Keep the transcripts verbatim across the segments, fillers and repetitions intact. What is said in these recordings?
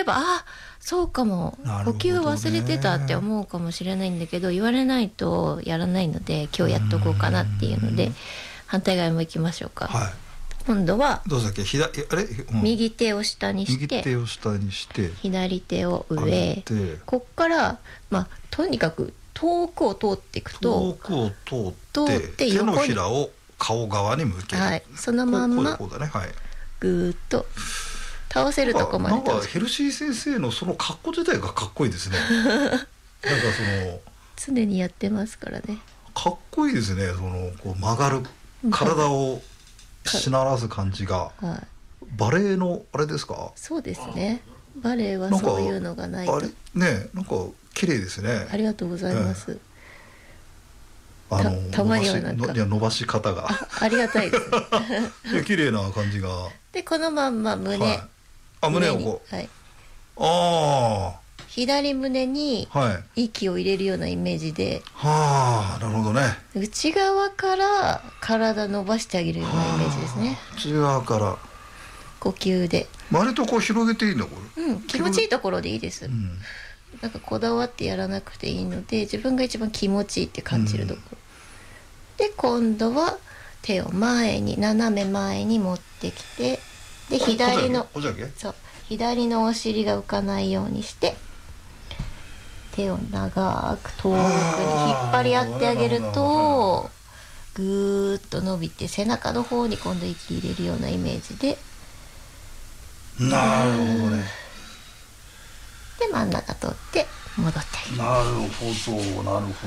ばあそうかも、呼吸忘れてたって思うかもしれないんだけど、言われないとやらないので今日やっとこうかなっていうので、反対側も行きましょうか。はい、今度はどうだっけ、左あれ、うん、 右手を下にして右手を下にして左手を上、こっからまあとにかく遠くを通っていくと、 遠くを通って、手のひらを顔側に向ける、 はい、そのまんまこうだね、はい、 ぐーっと倒せるとこまで。 なんかヘルシー先生のその格好自体がかっこいいですねなんかその常にやってますからね。 かっこいいですね。そのこう曲がる体をしならす感じが、はい、バレエのあれですか。 そうですね、バレエはそういうのがないと。 あれね、なんか綺麗ですね。 ありがとうございます、ええ、あのた, たまにはなんかいや伸ばし方があ, ありがたいですね綺麗な感じが。 でこのまんま胸、はい、 あ胸をこう、 はい、 ああ左胸に息を入れるようなイメージで、 はあ、なるほどね。 内側から体伸ばしてあげるようなイメージですね。 内側から呼吸で割とこう広げていいんだこれ、 うん、気持ちいいところでいいです、うん、なんかこだわってやらなくていいので、自分が一番気持ちいいって感じるところ、うん、で今度は手を前に斜め前に持ってきて、で左のそう左のお尻が浮かないようにして手を長く遠くに引っ張り合ってあげると、ぐーっと伸びて背中の方に今度息入れるようなイメージで、 なるほどね。 で真ん中通って戻ってあげる。 なるほどなるほど。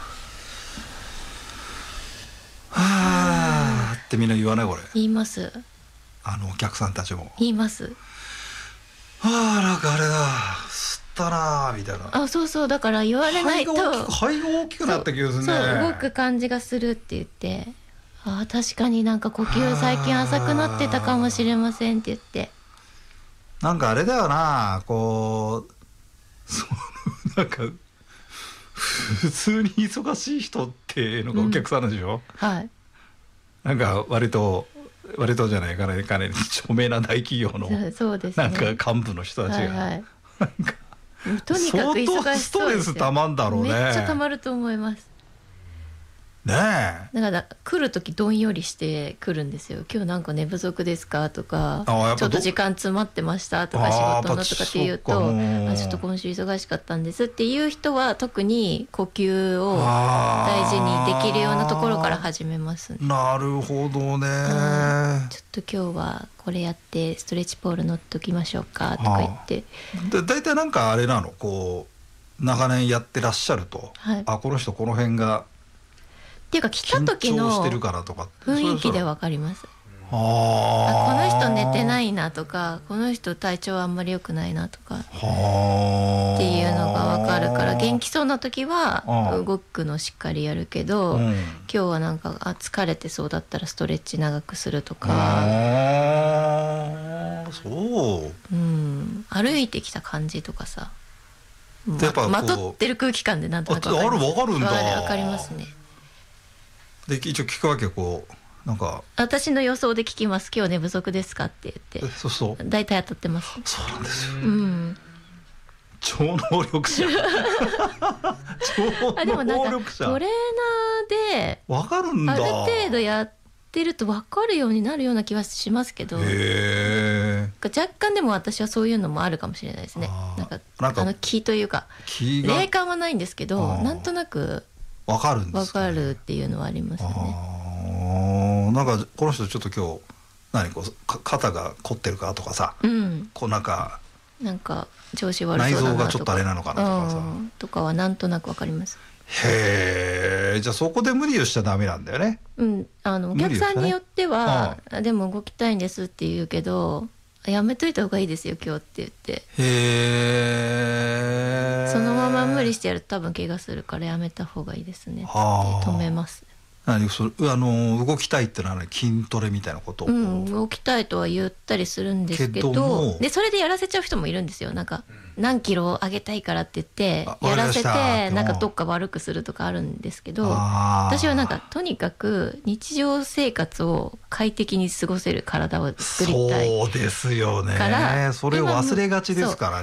はあってみんな言わないこれ。 言います。 あのお客さんたちも言います。 ああなんかあれだ吸ったなみたいな。 あそうそう、だから言われないと肺が大きくなった気がするね。 そう動く感じがするって言って、あ確かになんか呼吸最近浅くなってたかもしれませんって言って、 なんかあれだよな、こうそなんか普通に忙しい人っていうのがお客さんなんでしょ、うん、はい。なんか割と割とじゃないかな、かなり著名な大企業のそうです、ね、 なんか幹部の人たちが、はいはい、なんかとにかく忙しそうですよ。相当ストレスたまんだろうね。 めっちゃたまると思いますねえ。 だから来る時どんよりして来るんですよ。今日なんか寝不足ですかとか、ちょっと時間詰まってましたとか、仕事のとかって言うと、あちょっと今週忙しかったんですっていう人は特に呼吸を大事にできるようなところから始めますね。 なるほどね。 ちょっと今日はこれやってストレッチポール乗っときましょうかとか言って、 でだいたいなんかあれなの、こう長年やってらっしゃると、はい、あこの人この辺がっていうか来た時の雰囲気でわかります。あこの人寝てないなとか、この人体調あんまり良くないなとかっていうのがわかるから、元気そうな時は動くのしっかりやるけど、うん、今日はなんかあ疲れてそうだったらストレッチ長くするとか。 あそう、 うん、歩いてきた感じとかさ、ま、まとってる空気感でなんとなくわかります。 あるわかるんだ。 わかりますね。で一応聞くわけ、こうなんか私の予想で聞きます。今日寝不足ですかって言って、 そうそう大体当たってます。 そうなんですよ、 うん、 超能力者超能力者。 トレーナーでわかるんだ。 ある程度やってると分かるようになるような気はしますけど、へ若干でも私はそういうのもあるかもしれないですね。なんかなんかあの気というか霊感はないんですけど、なんとなくわかるんですかね。 わかるっていうのはありますよね。 あなんかこの人ちょっと今日何こう肩が凝ってるかとかさ、うん、こうなんかなんか調子悪そうだなとか、 内臓がちょっとあれなのかなとかさ、 とかはなんとなくわかります。 へえ、じゃあそこで無理をしちゃダメなんだよね。 うん、あのお客さんによっては、ね、でも動きたいんですって言うけど、やめといた方がいいですよ今日って言って、へえ、そのまま無理してやると多分怪我するからやめた方がいいですねって止めます。 何それ、あの動きたいってのは筋トレみたいなことを、うん、 動きたいとは言ったりするんですけど、でそれでやらせちゃう人もいるんですよ。なんか、うん、何キロ上げたいからって言ってやらせてなんかどっか悪くするとかあるんですけど、私はなんかとにかく日常生活を快適に過ごせる体を作りたい。 そうですよね。からそれを忘れがちですからね。